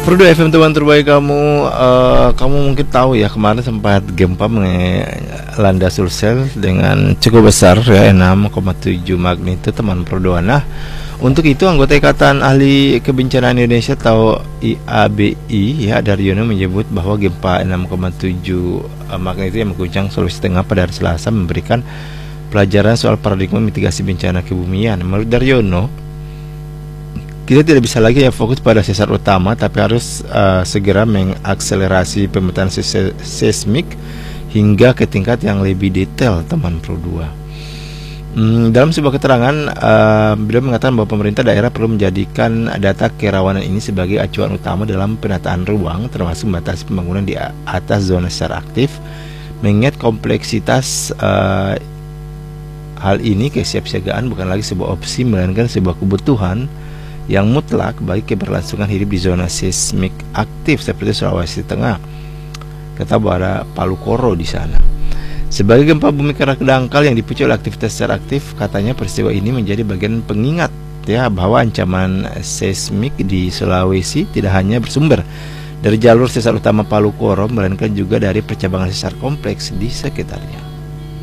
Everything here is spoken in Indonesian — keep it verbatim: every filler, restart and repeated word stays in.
Perlu F M teman terbaik kamu. uh, Kamu mungkin tahu ya, kemarin sempat gempa melanda Sulsel dengan cukup besar ya, enam koma tujuh magnitudo teman Perlu. Nah, untuk itu anggota Ikatan Ahli Kebencanaan Indonesia atau I A B I ya, Daryono menyebut bahwa gempa enam koma tujuh magnitudo yang mengguncang Sulawesi Tengah pada hari Selasa memberikan pelajaran soal paradigma mitigasi bencana kebumian. Menurut Daryono, kita tidak bisa lagi ya fokus pada sesar utama, tapi harus uh, segera mengakselerasi pemetaan seismik hingga ke tingkat yang lebih detail, teman Pro dua. Hmm, dalam sebuah keterangan, uh, beliau mengatakan bahwa pemerintah daerah perlu menjadikan data kerawanan ini sebagai acuan utama dalam penataan ruang, termasuk membatasi pembangunan di atas zona sesar aktif, mengingat kompleksitas uh, hal ini. Kesiapsiagaan bukan lagi sebuah opsi, melainkan sebuah kebutuhan yang mutlak bagi keberlangsungan hidup di zona seismik aktif seperti Sulawesi Tengah, kata Bara Palukoro di sana. Sebagai gempa bumi karena kedangkal yang dipicu oleh aktivitas secara aktif, katanya peristiwa ini menjadi bagian pengingat ya bahwa ancaman seismik di Sulawesi tidak hanya bersumber dari jalur sesar utama Palukoro, melainkan juga dari percabangan sesar kompleks di sekitarnya.